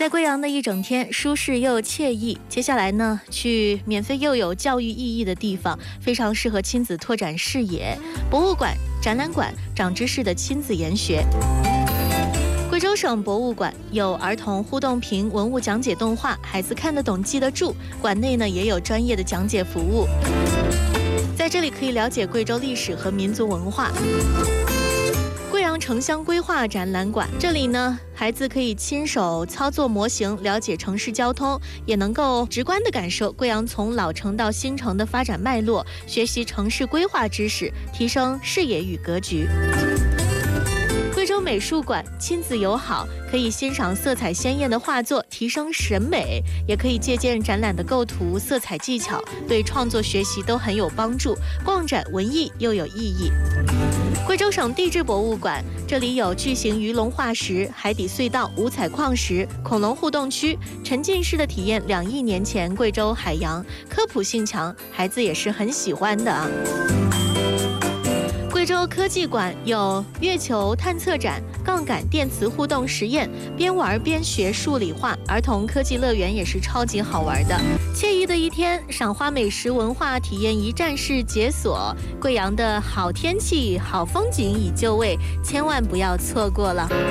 在贵阳的一整天，舒适又惬意。接下来呢，去免费又有教育意义的地方，非常适合亲子拓展视野。博物馆、展览馆，长知识的亲子研学。贵州省博物馆有儿童互动屏文物讲解动画，孩子看得懂记得住。馆内呢也有专业的讲解服务，在这里可以了解贵州历史和民族文化。贵阳城乡规划展览馆，这里呢，孩子可以亲手操作模型，了解城市交通，也能够直观地感受贵阳从老城到新城的发展脉络，学习城市规划知识，提升视野与格局。贵州美术馆亲子友好，可以欣赏色彩鲜艳的画作，提升审美，也可以借鉴展览的构图、色彩技巧，对创作学习都很有帮助。逛展文艺又有意义。贵州省地质博物馆，这里有巨型鱼龙化石、海底隧道、五彩矿石、恐龙互动区，沉浸式的体验2亿年前贵州海洋，科普性强，孩子也是很喜欢的啊。贵州科技馆有月球探测展、杠杆电磁互动实验，边玩边学数理化，儿童科技乐园也是超级好玩的。惬意的一天，赏花美食文化体验一站式解锁，贵阳的好天气、好风景已就位，千万不要错过了。